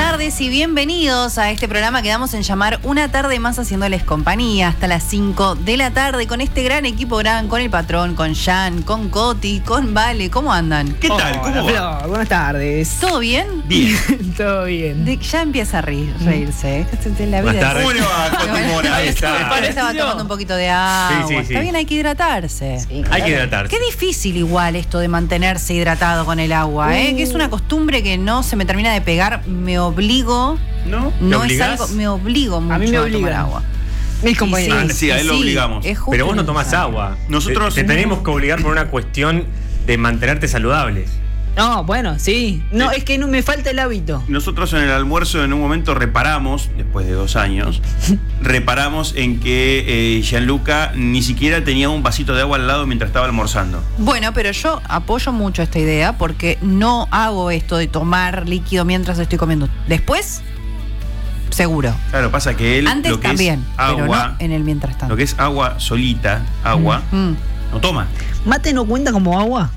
tardes y bienvenidos a este programa que damos en llamar Una Tarde Más, haciéndoles compañía hasta las 5 de la tarde con este gran equipo, con el patrón, con Jan, con Coti, con Vale. ¿Cómo andan? ¿Qué tal? ¿Cómo va? Buenas tardes. ¿Todo bien? Bien. Todo bien. Ya empieza a reírse. La vida Buenas tardes. ¿Cómo le va, Coti Mora? Ahí está. Estaba tomando un poquito de agua. Sí. Está bien, hay que hidratarse. Sí, Hay que hidratarse. Qué difícil igual esto de mantenerse hidratado con el agua, que es una costumbre que no se me termina de pegar. Me obligo. ¿No? No es algo, me obligo mucho a mí me a tomar agua. Mis compañeros. Sí, a él lo obligamos. Pero vos no tomás agua. Nosotros te tenemos que obligar por una cuestión de mantenerte saludables. No, bueno, sí. No, es que no me falta el hábito. Nosotros en el almuerzo en un momento reparamos, después de 2 años, reparamos en que Gianluca ni siquiera tenía un vasito de agua al lado mientras estaba almorzando. Bueno, pero yo apoyo mucho esta idea porque no hago esto de tomar líquido mientras estoy comiendo. Después, seguro. Claro, pasa que él Antes lo que también, es agua, pero no en el mientras tanto. lo que es agua solita, no toma. ¿Mate no cuenta como agua?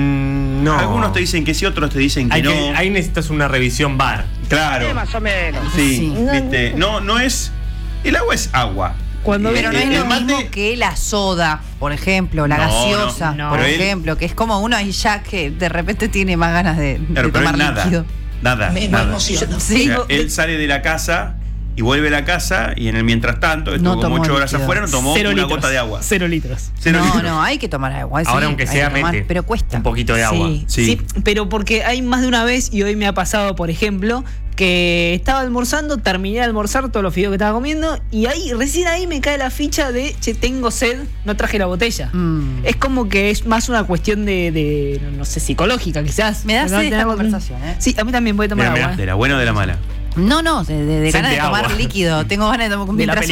No. Algunos te dicen que sí, otros te dicen que no. Ahí necesitas una revisión bar. Claro. Más o menos. Sí, viste. No es. El agua es agua. Pero no es lo el mate, mismo que la soda, por ejemplo, la gaseosa, no. por Pero ejemplo, que es como uno ahí ya que de repente tiene más ganas de Claro, pero tomar es nada. líquido. Nada. Sí. O sea, él sale de la casa y vuelve a la casa y en el mientras tanto, estuvo No como tomó 8 horas líquido. afuera, no tomó 0 una litros. gota de agua. 0 litros. 0 litros. No, hay que tomar agua. Sí, Ahora aunque hay sea que tomar, mete pero cuesta. un poquito de agua. Sí. Pero porque hay más de una vez, y hoy me ha pasado, por ejemplo, que estaba almorzando, terminé de almorzar todos los fideos que estaba comiendo, y recién ahí me cae la ficha de, che, tengo sed, no traje la botella. Es como que es más una cuestión de no sé, psicológica quizás. Me da No sed esta tener- conversación, Sí, a mí también voy a tomar Mira, agua. de la buena o de la mala. No, de Sed ganas de de tomar agua. líquido. Tengo ganas de tomar. De la Mientras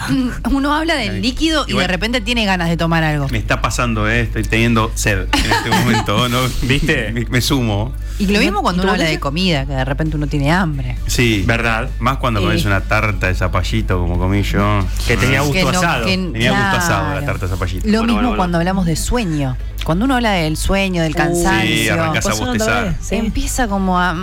uno habla del líquido y Igual- de repente tiene ganas de tomar algo. Me está pasando, estoy teniendo sed en este momento, ¿no? ¿Viste? Me sumo. Y lo mismo cuando ¿Y tu uno habla de botella? comida, que de repente uno tiene hambre. Sí. ¿Verdad? Más cuando Sí. comes una tarta de zapallito como comí yo. Que tenía gusto Que no- asado. que- Tenía gusto asado claro. la tarta de zapallito. Lo mismo Bueno. cuando hablamos de sueño. Cuando uno habla del sueño, del cansancio. Sí, arrancás a Pasó una bostezar. vez, sí. Empieza como a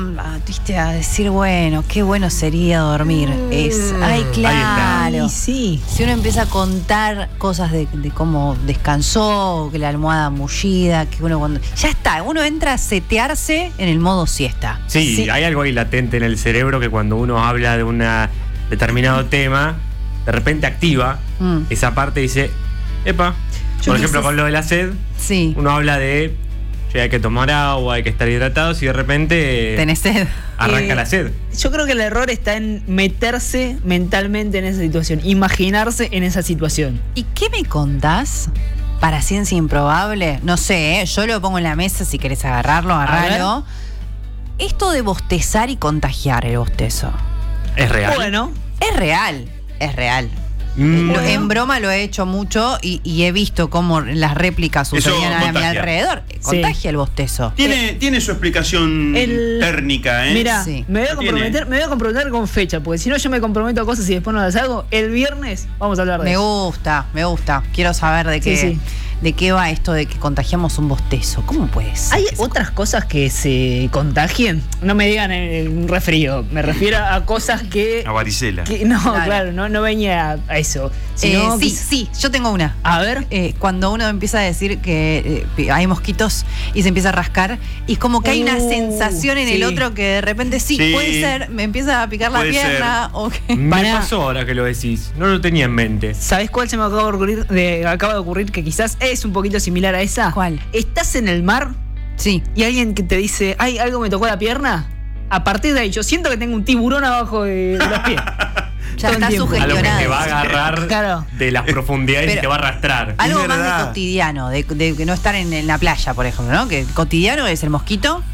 decir, bueno, qué bueno sería dormir. Ay, claro. Ay, sí. Si uno empieza a contar cosas de cómo descansó, que la almohada mullida, que uno cuando. Ya está, uno entra a setearse en el modo siesta. Sí, hay algo ahí latente en el cerebro que cuando uno habla de un determinado tema, de repente activa esa parte y dice, epa. Por ejemplo, quizás- con lo de la sed, Sí. uno habla de, che, hay que tomar agua, hay que estar hidratados y de repente Tenés sed. arranca la sed. Yo creo que el error está en meterse mentalmente en esa situación, imaginarse en esa situación. ¿Y qué me contás para ciencia improbable? No sé, yo lo pongo en la mesa, si querés agarrarlo, agarralo. Esto de bostezar y contagiar el bostezo. ¿Es real? Bueno, Es real, es real. Mm, En broma lo he hecho mucho y he visto cómo las réplicas Eso sucedían a mi contagia. alrededor. Contagia el bostezo. Tiene su explicación técnica, ¿eh? mira, Sí. me voy a Tiene. comprometer con fecha, porque si no yo me comprometo a cosas y después no las hago. El viernes vamos a hablar de Me eso. gusta. Quiero saber de qué, Sí. de qué va esto de que contagiamos un bostezo. ¿Cómo puede ser? ¿Hay que se- otras cosas que se contagien? No me digan un resfrío, me refiero a cosas que... A varicela. no, Claro. claro, no venía a eso. Sino sí, yo tengo una. A ver. Cuando uno empieza a decir que hay mosquitos y se empieza a rascar, y es como que hay una sensación en el sí. otro que de repente sí, Sí. puede ser, me empieza a picar la Puede pierna o que. me Pará. pasó ahora que lo decís. No lo tenía en mente. ¿Sabés cuál se me acaba de ocurrir que quizás es un poquito similar a esa? ¿Cuál? Estás en el mar Sí. y alguien que te dice, ay, algo me tocó la pierna. A partir de ahí, yo siento que tengo un tiburón abajo de los pies. Ya Todo el está tiempo. A lo que te va a sugestionado. agarrar Claro. de las profundidades Pero- y te va a arrastrar. Algo Es más de verdad. cotidiano, de que no estar en la playa, por ejemplo, ¿no? Que cotidiano es el mosquito.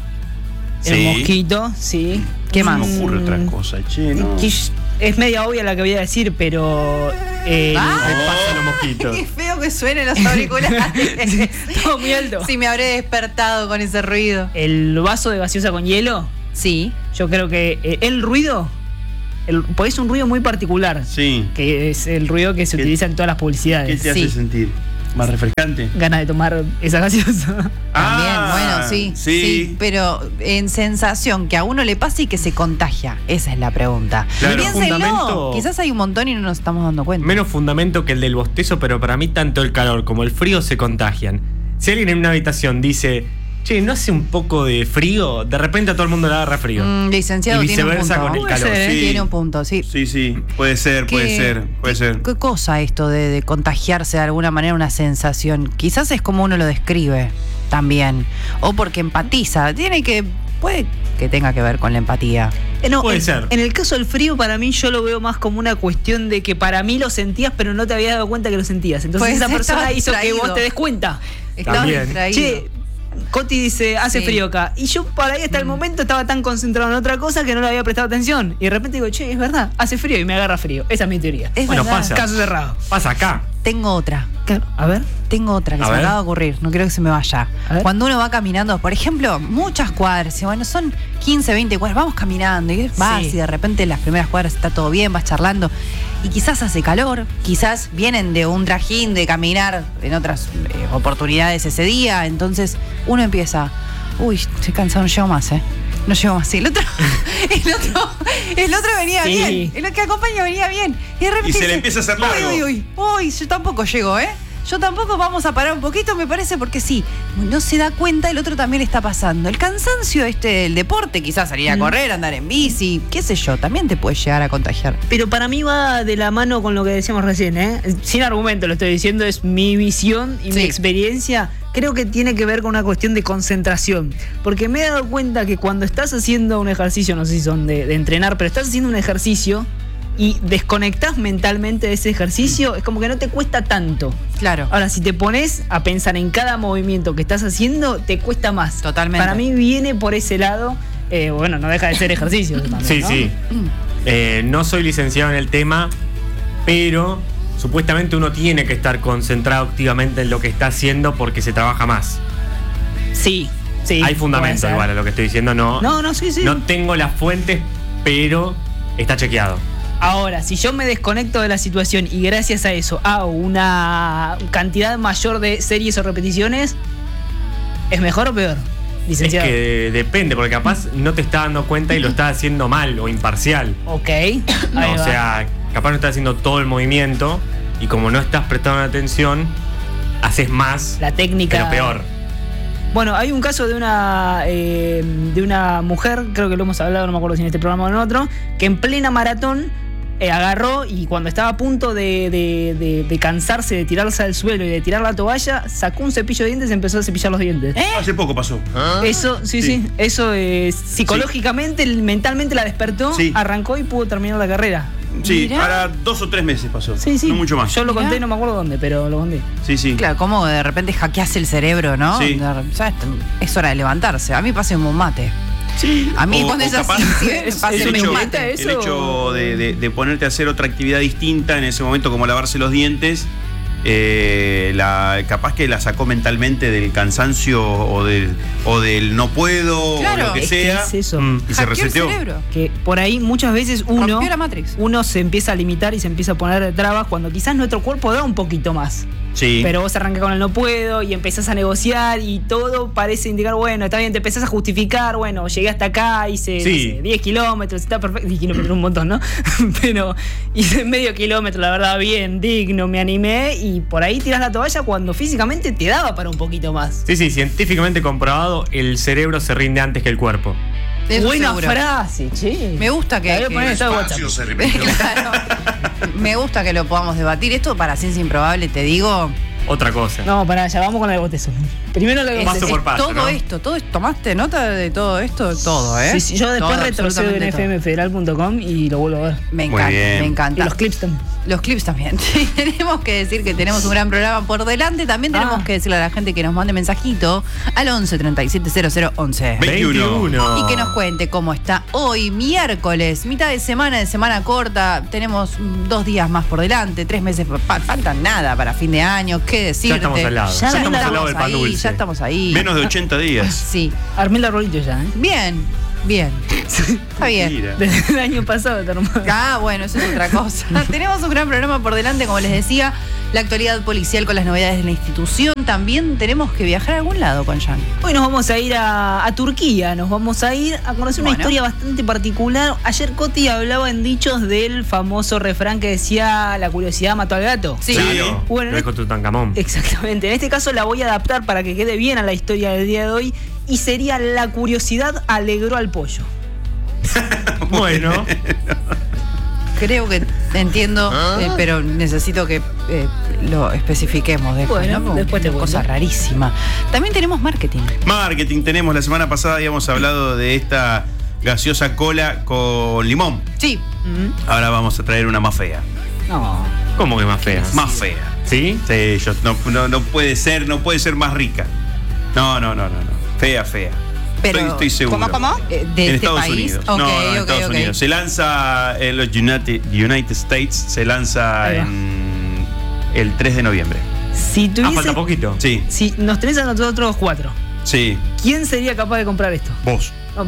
El Sí. mosquito, sí. ¿Qué No más? se me ocurre otra cosa, che, ¿no? Es media obvia la que voy a decir, pero... Me pasan los mosquitos. Qué feo que suenen los auriculares. Todo muy alto. Si me habré despertado con ese ruido. El vaso de gaseosa con hielo, Sí. yo creo que el ruido, porque es un ruido muy particular, Sí. que es el ruido que se ¿Qué- utiliza en todas las ¿Qué publicidades. te Sí. hace sentir? ¿Más refrescante? Ganas de tomar esa gaseosa. También, bueno, Bueno, sí, pero en sensación que a uno le pasa y que se contagia. Esa es la pregunta. Claro, Piénsenlo, fundamento- quizás hay un montón y no nos estamos dando cuenta. Menos fundamento que el del bostezo, pero para mí tanto el calor como el frío se contagian. Si alguien en una habitación dice, che, ¿no hace un poco de frío? De repente a todo el mundo le agarra frío. Licenciado, Y tiene un viceversa punto. con el Puede calor. ser, Sí. Tiene un punto, sí. Sí, puede ser. ¿Qué cosa esto de contagiarse de alguna manera una sensación? Quizás es como uno lo describe también. O porque empatiza. Puede que tenga que ver con la empatía. No, Puede ser. En el caso del frío, para mí yo lo veo más como una cuestión de que para mí lo sentías, pero no te habías dado cuenta que lo sentías. Entonces Pues esa persona estaba hizo que distraído. vos te des cuenta. Estaba También. distraído. Che, Coti dice, hace Sí. frío acá. Y yo por ahí hasta el momento estaba tan concentrado en otra cosa que no le había prestado atención. Y de repente digo, che, es verdad, hace frío y me agarra frío. Esa es mi teoría. Es Bueno, verdad. pasa. Caso cerrado. Pasa acá. Tengo otra. Claro, a ver. Tengo otra que A se me ver. acaba de ocurrir. No quiero que se me vaya. A ver. Cuando uno va caminando, por ejemplo, muchas cuadras, y bueno, son 15, 20 cuadras, vamos caminando y vas Sí. y de repente en las primeras cuadras está todo bien, vas charlando y quizás hace calor, quizás vienen de un trajín de caminar en otras oportunidades ese día, entonces uno empieza, uy, estoy cansado, no llego más, no llego más. Sí, el otro venía Sí. bien, el que acompaña venía bien. Y de repente Y se le dice, empieza a hacer largo. Uy, yo tampoco llego, Yo tampoco, vamos a parar un poquito, me parece, porque sí, no se da cuenta, el otro también le está pasando. El cansancio del deporte, quizás salir a correr, andar en bici, qué sé yo, también te puede llegar a contagiar. Pero para mí va de la mano con lo que decíamos recién, Sin argumento lo estoy diciendo, es mi visión y Sí. mi experiencia. Creo que tiene que ver con una cuestión de concentración. Porque me he dado cuenta que cuando estás haciendo un ejercicio, no sé si son de entrenar, pero estás haciendo un ejercicio y desconectás mentalmente de ese ejercicio, es como que no te cuesta tanto. Claro. Ahora, si te pones a pensar en cada movimiento que estás haciendo, te cuesta más. Totalmente. Para mí viene por ese lado. Bueno, no deja de ser ejercicio también, Sí, ¿no? sí. No soy licenciado en el tema, pero supuestamente uno tiene que estar concentrado activamente en lo que está haciendo porque se trabaja más. Sí, sí. Hay fundamento puede ser. igual a lo que estoy diciendo, no. No, sí. No tengo las fuentes, pero está chequeado. Ahora, si yo me desconecto de la situación y gracias a eso hago una cantidad mayor de series o repeticiones, ¿es mejor o peor? Licenciado. Es que depende, porque capaz no te está dando cuenta y lo estás haciendo mal o imparcial. Ok. Ahí O va. sea, capaz no estás haciendo todo el movimiento y como no estás prestando atención, haces más, La técnica. pero peor. Bueno, hay un caso de una mujer, creo que lo hemos hablado, no me acuerdo si en este programa o en otro, que en plena maratón agarró y cuando estaba a punto de cansarse, de tirarse al suelo y de tirar la toalla, sacó un cepillo de dientes y empezó a cepillar los dientes. Hace poco pasó. Eso, sí. Eso psicológicamente, mentalmente la despertó, Sí. arrancó y pudo terminar la carrera. Sí, Mirá. ahora 2 o 3 meses pasó. Sí. No mucho más. Yo lo conté, Mirá. no me acuerdo dónde, pero lo conté. Sí. Claro, como de repente hackeás el cerebro, ¿no? Sí. ¿Sabes? Es hora de levantarse. A mí pasa un mate. Sí. A mí O- cuando o es así, capaz- sí, me pasa ¿Es un una hecho- inmate mate. eso? El hecho de ponerte a hacer otra actividad distinta en ese momento, como lavarse los dientes, capaz que la sacó mentalmente del cansancio o del no puedo Claro. o lo que Es que sea. es eso. Y se Hackeó el reseteó. cerebro. Que por ahí muchas veces Rompió la Matrix. uno se empieza a limitar y se empieza a poner trabas cuando quizás nuestro cuerpo da un poquito más. Sí. Pero vos arrancás con el no puedo y empezás a negociar y todo parece indicar, bueno, está bien, te empezás a justificar, bueno, llegué hasta acá, hice Sí. no sé, 10 kilómetros, está perfecto, 10 kilómetros un montón, ¿no? Pero hice medio kilómetro, la verdad, bien, digno, me animé y por ahí tirás la toalla cuando físicamente te daba para un poquito más. Sí, científicamente comprobado, el cerebro se rinde antes que el cuerpo. Eso Buena seguro. frase, che. Me gusta que- La voy a poner en estado de Espacio WhatsApp. se repitió. Claro. Me gusta que lo podamos debatir. Esto para ciencia improbable, te digo. Otra cosa. No, pará, ya vamos con el botezo. Primero lo que Paso por paso, todo ¿no? esto, ¿tomaste nota de todo esto? Todo, ¿eh? Sí, yo después Todo, retrocedo en absolutamente fmfederal.com y lo vuelvo a ver. todo. Me Muy encanta, bien. me Y encanta. los clips también. Los clips también. Sí, tenemos que decir que tenemos un gran programa por delante. También tenemos que decirle a la gente que nos mande mensajito al 11 37 00 11. 21. Y que nos cuente cómo está hoy, miércoles, mitad de semana corta. Tenemos 2 días más por delante, 3 meses. Faltan nada para fin de año. ¿Qué decirte? Ya estamos al lado. Ya Ya estamos estamos al lado del pan ahí, dulce. ya estamos ahí. Menos de 80 días. Sí. Armé el arbolito ya, ¿eh? Bien. Está bien. Mira. Desde el año pasado está armado. Ah, bueno, eso es otra cosa. Tenemos un gran programa por delante, como les decía. La actualidad policial con las novedades de la institución. También tenemos que viajar a algún lado con Jan. Hoy nos vamos a ir a Turquía, nos vamos a ir a conocer una historia bastante particular. Ayer Coti hablaba en dichos del famoso refrán que decía la curiosidad mató al gato. Sí. Claro, Bueno, no es con Tutankamón. exactamente. En este caso la voy a adaptar para que quede bien a la historia del día de hoy y sería la curiosidad alegró al pollo. Bueno, Creo que entiendo, pero necesito que lo especifiquemos después, Bueno, ¿no? Porque después te es una cosa cuento. rarísima. También tenemos marketing. Marketing tenemos. La semana pasada habíamos hablado de esta gaseosa cola con limón. Sí. Ahora vamos a traer una más fea. No. ¿cómo que más fea? Más fea. ¿Sí? Sí, no puede ser más rica. No. Fea. Pero, estoy seguro. ¿Cómo? ¿De En este Estados país? Unidos. Ok, No, en ok, Estados ok. Unidos. Se lanza en los United States, se lanza Ahí va. en el 3 de noviembre. Si tuviese, falta poquito. Sí, si nos tenés a nosotros 4, sí. ¿quién sería capaz de comprar esto? Vos. No,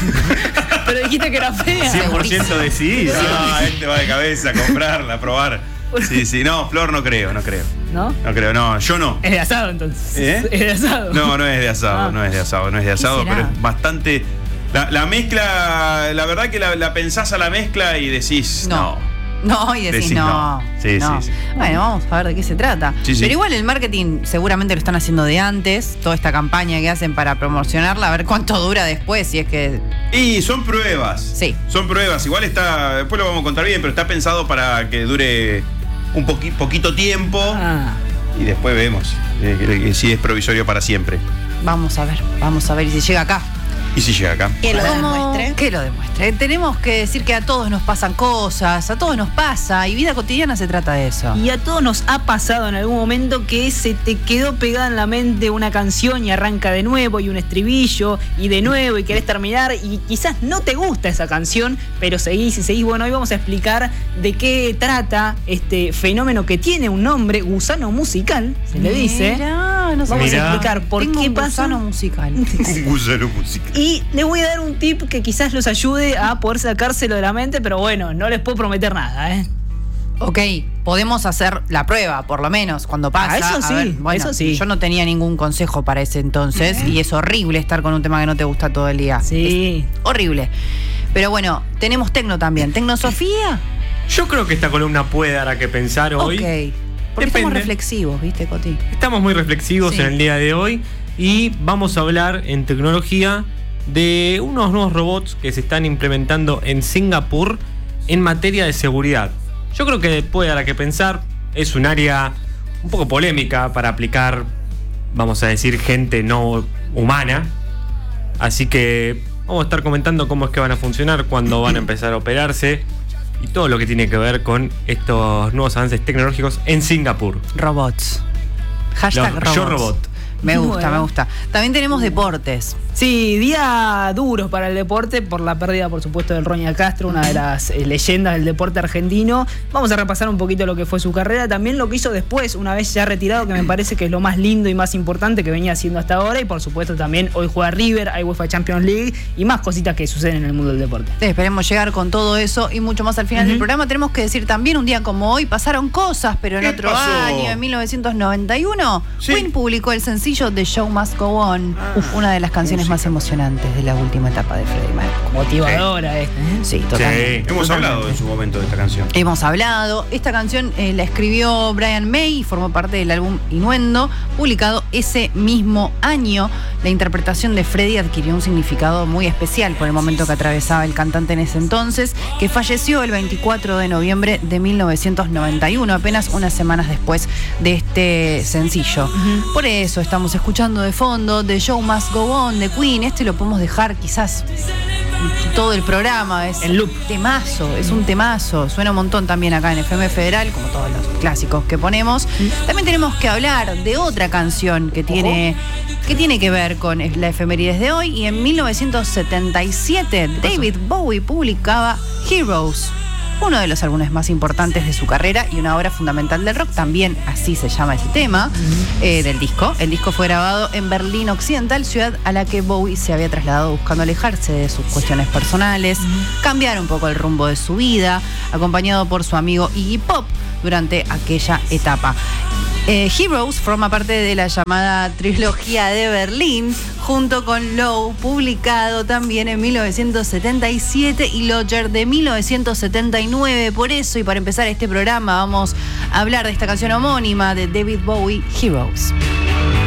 pero dijiste que era fea. 100% decidido. No, este va de cabeza a comprarla, a probar. Sí. No, Flor no creo. ¿No? No creo, no. Yo no. Es de asado entonces. ¿Eh? Es de asado. No es de asado, Ah. no es de asado, ¿Qué será? pero es bastante. La mezcla, la verdad que la pensás a la mezcla y decís No, y decís Decís no. no. Sí. Bueno, vamos a ver de qué se trata. Sí. Pero igual el marketing seguramente lo están haciendo de antes, toda esta campaña que hacen para promocionarla, a ver cuánto dura después, si es que... Y son pruebas. Sí. Son pruebas. Igual está, después lo vamos a contar bien, pero está pensado para que dure un poquito tiempo Ah. y después vemos si es provisorio para siempre. Vamos a ver y si llega acá. Y si llega acá. Que lo ¿Cómo? demuestre. Que lo demuestre. Tenemos que decir que a todos nos pasan cosas, a todos nos pasa, y vida cotidiana se trata de eso. Y a todos nos ha pasado en algún momento que se te quedó pegada en la mente una canción y arranca de nuevo y un estribillo y de nuevo y querés terminar y quizás no te gusta esa canción, pero seguís y seguís. Bueno, hoy vamos a explicar de qué trata este fenómeno que tiene un nombre, gusano musical, se le dice. Mirá, no sé. Vamos Mirá. a explicar por Tengo qué un pasa. gusano musical. Un gusano musical. Y les voy a dar un tip que quizás los ayude a poder sacárselo de la mente, pero bueno, no les puedo prometer nada, ¿eh? Ok, podemos hacer la prueba, por lo menos, cuando pasa. eso A sí, ver, bueno, eso sí. Yo no tenía ningún consejo para ese entonces y es horrible estar con un tema que no te gusta todo el día. Sí. Es horrible. Pero bueno, tenemos tecno también. ¿Tecnosofía? Yo creo que esta columna puede dar a que pensar hoy. Ok. Porque estamos Depende. reflexivos, ¿viste, Coti? Estamos muy reflexivos Sí. en el día de hoy y vamos a hablar en tecnología de unos nuevos robots que se están implementando en Singapur en materia de seguridad. Yo creo que puede dar a que pensar, es un área un poco polémica para aplicar, vamos a decir, gente no humana, así que vamos a estar comentando cómo es que van a funcionar, cuándo van a empezar a operarse y todo lo que tiene que ver con estos nuevos avances tecnológicos en Singapur. Robots. Hashtag Los robots. Yo Robot. Me gusta, Bueno. me gusta. También tenemos deportes. Sí, día duro para el deporte por la pérdida, por supuesto, del Roña Castro, una de las leyendas del deporte argentino. Vamos a repasar un poquito lo que fue su carrera, también lo que hizo después, una vez ya retirado, que me parece que es lo más lindo y más importante que venía haciendo hasta ahora. Y por supuesto también hoy juega River, hay UEFA Champions League y más cositas que suceden en el mundo del deporte. Esperemos llegar con todo eso y mucho más al final del programa. Tenemos que decir también, un día como hoy pasaron cosas, pero en ¿Qué otro pasó? año, en 1991, Sí. Queen publicó el sencillo The Show Must Go On, una de las canciones más emocionantes de la última etapa de Freddie Mercury. Motivadora esta, ¿eh? Sí, totalmente. Hemos totalmente. hablado en su momento de esta canción. Hemos hablado. Esta canción la escribió Brian May y formó parte del álbum Innuendo, publicado ese mismo año. La interpretación de Freddie adquirió un significado muy especial por el momento que atravesaba el cantante en ese entonces, que falleció el 24 de noviembre de 1991, apenas unas semanas después de este sencillo. Por eso estamos escuchando de fondo The Show Must Go On de Queen. Este lo podemos dejar quizás todo el programa, es En loop. temazo, es un temazo, suena un montón también acá en FM Federal, como todos los clásicos que ponemos. También tenemos que hablar de otra canción que tiene que ver con la efemérides de hoy, y en 1977 David Bowie publicaba Heroes. uno de los álbumes más importantes de su carrera y una obra fundamental del rock, también así se llama ese tema del disco. El disco fue grabado en Berlín Occidental, ciudad a la que Bowie se había trasladado buscando alejarse de sus cuestiones personales, cambiar un poco el rumbo de su vida, acompañado por su amigo Iggy Pop durante aquella etapa. Heroes forma parte de la llamada trilogía de Berlín, junto con Low, publicado también en 1977, y Lodger de 1979. Por eso, y para empezar este programa, vamos a hablar de esta canción homónima de David Bowie, Heroes.